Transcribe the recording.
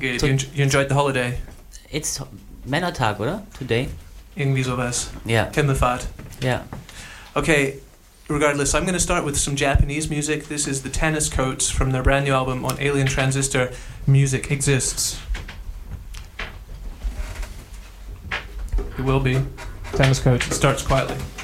Gabe, you enjoyed the holiday? It's Männertag, oder? Today? Irgendwie sowas. Ja. Kämpferfahrt. Ja. Okay, regardless, I'm going to start with some Japanese music. This is the Tennis Coats from their brand new album on Alien Transistor, Music Exists. It will be. Tennis Coats. It starts quietly.